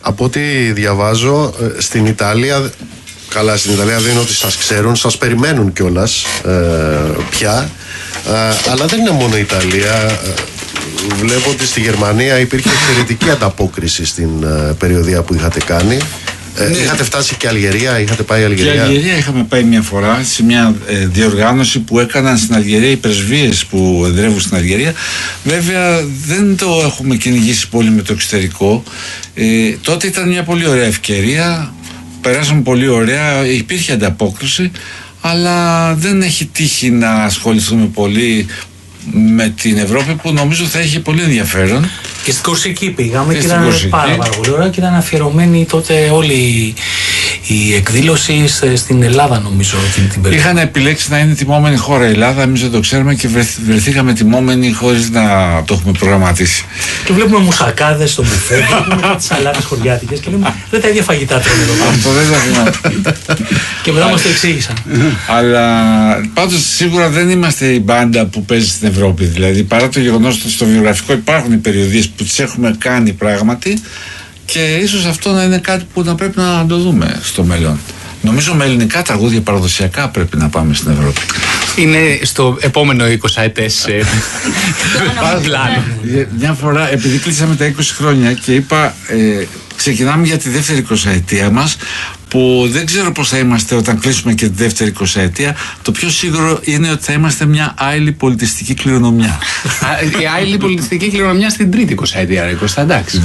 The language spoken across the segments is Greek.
Από ό,τι διαβάζω, στην Ιταλία, καλά, στην Ιταλία δεν είναι ότι σας ξέρουν, σας περιμένουν κιόλας πια, αλλά δεν είναι μόνο η Ιταλία. Βλέπω ότι στη Γερμανία υπήρχε εξαιρετική ανταπόκριση στην περιοδία που είχατε κάνει. Είχατε φτάσει και Αλγερία, είχατε πάει Αλγερία? Και Αλγερία είχαμε πάει μια φορά σε μια διοργάνωση που έκαναν στην Αλγερία οι πρεσβείες που εδρεύουν στην Αλγερία. Βέβαια δεν το έχουμε κυνηγήσει πολύ με το εξωτερικό. Τότε ήταν μια πολύ ωραία ευκαιρία, περάσαμε πολύ ωραία, υπήρχε ανταπόκριση, αλλά δεν έχει τύχει να ασχοληθούμε πολύ με την Ευρώπη, που νομίζω θα έχει πολύ ενδιαφέρον. Και στην Κορσική πήγαμε και ήταν πάρα πολύ ωραία και ήταν αφιερωμένη τότε όλη η εκδήλωση στην Ελλάδα, νομίζω, εκείνη την περίοδο. Είχαν επιλέξει να είναι τιμόμενη χώρα η Ελλάδα, εμείς δεν το ξέρουμε και βρεθήκαμε τιμόμενοι χωρίς να το έχουμε προγραμματίσει. Και βλέπουμε μουσακάδες στο μπουφέ, βλέπουμε τις σαλάτες χωριάτικες και λέμε δεν τα ίδια φαγητά τρώνε εδώ. Αυτό δεν τα θυμάμαι. Και μετά μας το εξήγησαν. Αλλά πάντως σίγουρα δεν είμαστε η μπάντα που παίζει στην Ευρώπη. Δηλαδή, παρά το γεγονός ότι στο βιογραφικό υπάρχουν οι περιοδίες που τις έχουμε κάνει πράγματι, και ίσως αυτό να είναι κάτι που να πρέπει να το δούμε στο μέλλον. Νομίζω με ελληνικά τραγούδια παραδοσιακά πρέπει να πάμε στην Ευρώπη. Είναι στο επόμενο 20ετές πλάνο. Μια φορά, επειδή κλείσαμε τα 20 χρόνια και είπα, ξεκινάμε για τη δεύτερη 20ετία μας, που δεν ξέρω πώς θα είμαστε όταν κλείσουμε και τη δεύτερη 20ετία. Το πιο σίγουρο είναι ότι θα είμαστε μια άειλη πολιτιστική κληρονομιά. Η άειλη πολιτιστική κληρονομιά στην τρίτη 20ετία, ρε Κώστα, εντάξει.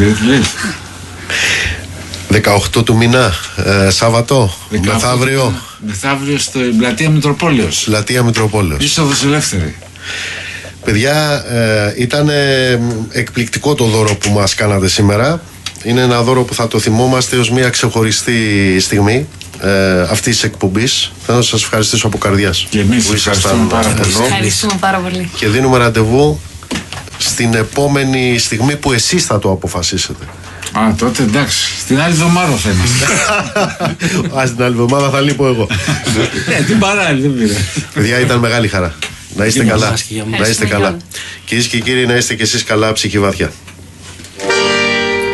18 του μήνα, Σάββατο, μεθαύριο. Μεθαύριο στο Πλατεία Μητροπόλεως. Πλατεία Μητροπόλεως. Είσοδος ελεύθερη. Παιδιά, ήταν εκπληκτικό το δώρο που μας κάνατε σήμερα. Είναι ένα δώρο που θα το θυμόμαστε ως μια ξεχωριστή στιγμή αυτής της εκπομπής. Θέλω να σας ευχαριστήσω από καρδιάς. Και εμείς ευχαριστούμε πάρα πολύ. Ευχαριστούμε πάρα πολύ. Και δίνουμε ραντεβού στην επόμενη στιγμή που εσείς θα το αποφασίσετε. Τότε εντάξει. Στην άλλη εβδομάδα θα είμαστε. Στην άλλη εβδομάδα θα λείπω εγώ. Την παράλληλη, δεν πειράζει. Παιδιά, ήταν μεγάλη χαρά. Να είστε καλά. Να είστε καλά. Κυρίες και κύριοι, να είστε και εσείς καλά, ψυχή βαθιά.